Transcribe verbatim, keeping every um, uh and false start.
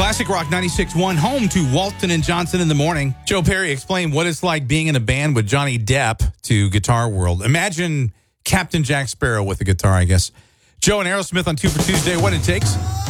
Classic Rock ninety-six point one, home to Walton and Johnson in the morning. Joe Perry explained what it's like being in a band with Johnny Depp to Guitar World. Imagine Captain Jack Sparrow with a guitar, I guess. Joe and Aerosmith on Two for Tuesday. What it takes.